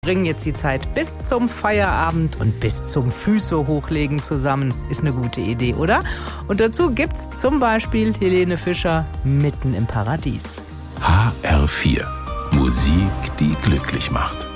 Bringen jetzt die Zeit bis zum Feierabend und bis zum Füße hochlegen zusammen. Ist eine gute Idee, oder? Und dazu gibt's zum Beispiel Helene Fischer mitten im Paradies. HR4. Musik, die glücklich macht.